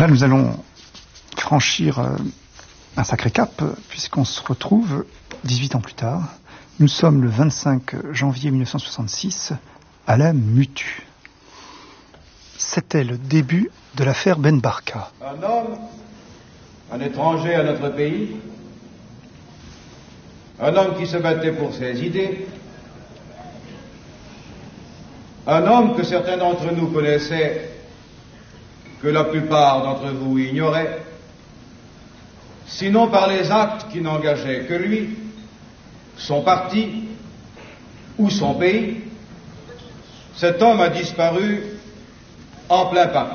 Là, nous allons franchir un sacré cap, puisqu'on se retrouve 18 ans plus tard. Nous sommes le 25 janvier 1966 à la Mutu. C'était le début de l'affaire Ben Barka. Un homme, un étranger à notre pays, un homme qui se battait pour ses idées, un homme que certains d'entre nous connaissaient, que la plupart d'entre vous ignoraient, sinon par les actes qui n'engageaient que lui, son parti ou son pays. Cet homme a disparu en plein Paris.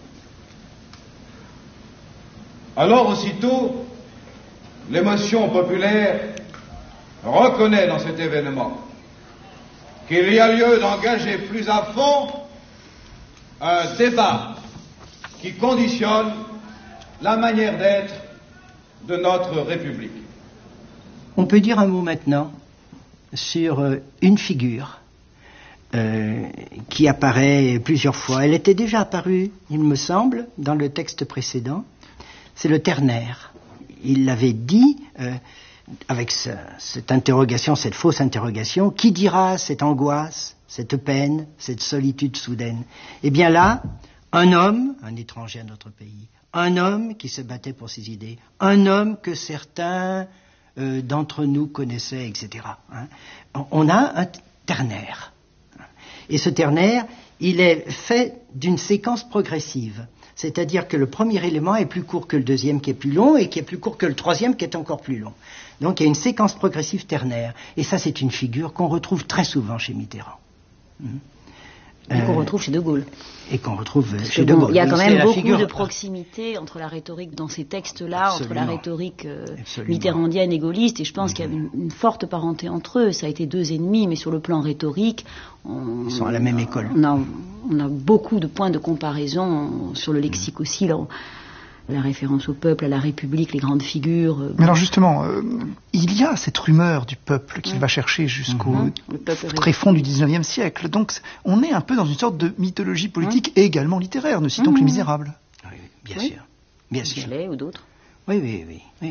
Alors aussitôt, l'émotion populaire reconnaît dans cet événement qu'il y a lieu d'engager plus à fond un débat qui conditionne la manière d'être de notre République. On peut dire un mot maintenant sur une figure qui apparaît plusieurs fois. Elle était déjà apparue, il me semble, dans le texte précédent. C'est le ternaire. Il l'avait dit avec cette interrogation, cette fausse interrogation, qui dira cette angoisse, cette peine, cette solitude soudaine? Eh bien là, un homme, un étranger à notre pays, un homme qui se battait pour ses idées, un homme que certains d'entre nous connaissaient, etc. On a un ternaire. Et ce ternaire, il est fait d'une séquence progressive. C'est-à-dire que le premier élément est plus court que le deuxième qui est plus long et qui est plus court que le troisième qui est encore plus long. Donc il y a une séquence progressive ternaire. Et ça, c'est une figure qu'on retrouve très souvent chez Mitterrand. Et qu'on retrouve chez De Gaulle. Et qu'on retrouve chez De Gaulle. Il y a quand même beaucoup de proximité entre la rhétorique dans ces textes-là, entre la rhétorique mitterrandienne et gaulliste, et je pense qu'il y a une forte parenté entre eux. Ça a été deux ennemis, mais sur le plan rhétorique, ils sont à la même école. On a beaucoup de points de comparaison sur le lexique aussi. Là, la référence au peuple, à la République, les grandes figures. Mais alors justement, il y a cette rumeur du peuple qu'il va chercher jusqu'au tréfonds du 19e siècle. Donc on est un peu dans une sorte de mythologie politique et également littéraire. Ne citons que Les Misérables. Oui, bien sûr. Bien sûr. Michelet ou d'autres. Oui.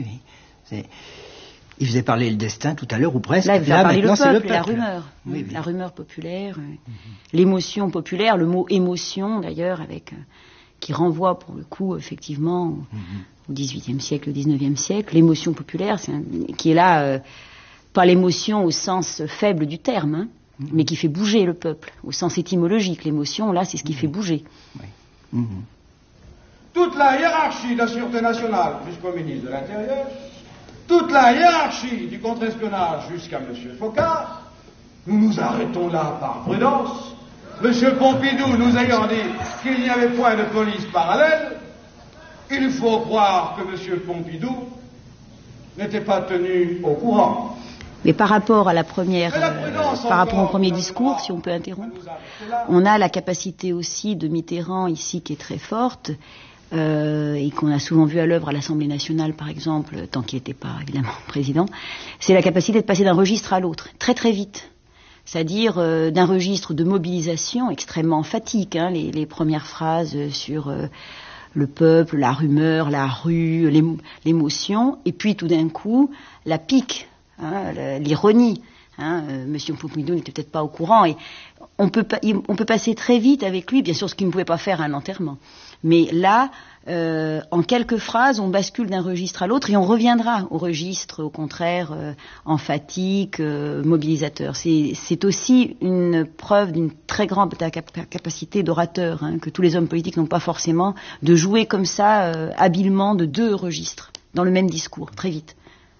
Il faisait parler le destin tout à l'heure, ou presque. Là, il faisait parler le peuple, la rumeur. Oui. La rumeur populaire, l'émotion populaire, le mot émotion d'ailleurs, qui renvoie pour le coup effectivement au XVIIIe siècle, au XIXe siècle. L'émotion populaire, qui est là, pas l'émotion au sens faible du terme, mais qui fait bouger le peuple, au sens étymologique. L'émotion, là, c'est ce qui fait bouger. Oui. Toute la hiérarchie de la Sûreté nationale jusqu'au ministre de l'Intérieur, toute la hiérarchie du contre-espionnage jusqu'à M. Focard, nous nous arrêtons là par prudence. M. Pompidou nous ayant dit qu'il n'y avait point de police parallèle, il faut croire que M. Pompidou n'était pas tenu au courant. Mais par rapport à par rapport au premier discours, si on peut interrompre, on a la capacité aussi de Mitterrand ici qui est très forte, et qu'on a souvent vu à l'œuvre à l'Assemblée nationale, par exemple, tant qu'il n'était pas évidemment président, c'est la capacité de passer d'un registre à l'autre, très très vite. C'est-à-dire d'un registre de mobilisation extrêmement emphatique, les premières phrases sur le peuple, la rumeur, la rue, l'émotion, et puis tout d'un coup, la pique, l'ironie. Monsieur Pompidou n'était peut-être pas au courant, et on peut passer très vite avec lui, bien sûr, ce qu'il ne pouvait pas faire à un enterrement. Mais là, en quelques phrases, on bascule d'un registre à l'autre et on reviendra au registre, au contraire, emphatique, mobilisateur. C'est aussi une preuve d'une très grande capacité d'orateur, que tous les hommes politiques n'ont pas forcément, de jouer comme ça, habilement, de deux registres, dans le même discours, très vite.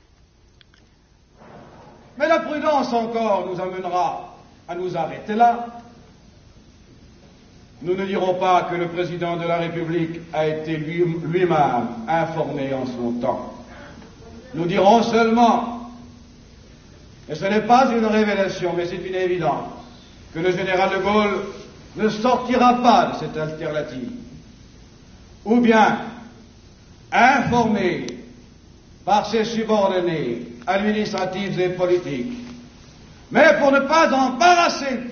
Mais la prudence encore nous amènera à nous arrêter là. Nous ne dirons pas que le président de la République a été lui-même informé en son temps. Nous dirons seulement, et ce n'est pas une révélation, mais c'est une évidence, que le général de Gaulle ne sortira pas de cette alternative. Ou bien, informé par ses subordonnés administratifs et politiques, mais pour ne pas embarrasser